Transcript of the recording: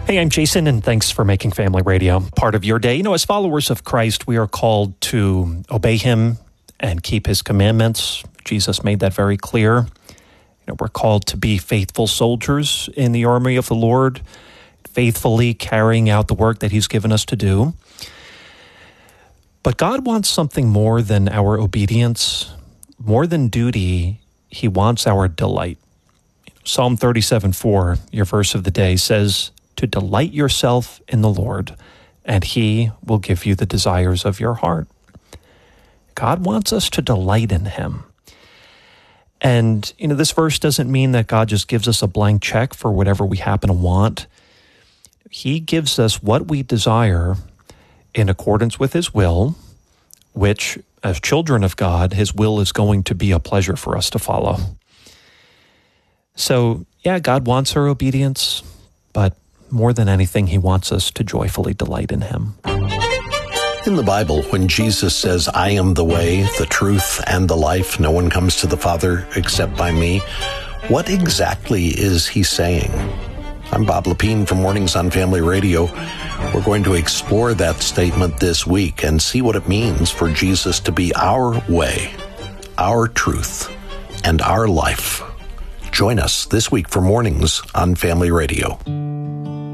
Hey, I'm Jason, and thanks for making Family Radio part of your day. You know, as followers of Christ, we are called to obey Him and keep His commandments. Jesus made that very clear. You know, we're called to be faithful soldiers in the army of the Lord, faithfully carrying out the work that He's given us to do. But God wants something more than our obedience, more than duty. He wants our delight. Psalm 37:4, your verse of the day, says, to delight yourself in the Lord, and He will give you the desires of your heart. God wants us to delight in Him. And, you know, this verse doesn't mean that God just gives us a blank check for whatever we happen to want. He gives us what we desire in accordance with His will, which, as children of God, His will is going to be a pleasure for us to follow. So, yeah, God wants our obedience, but more than anything, He wants us to joyfully delight in Him. In the Bible, when Jesus says, I am the way, the truth, and the life, no one comes to the Father except by me, what exactly is He saying? I'm Bob Lepine from Mornings on Family Radio. We're going to explore that statement this week and see what it means for Jesus to be our way, our truth, and our life. Join us this week for Mornings on Family Radio.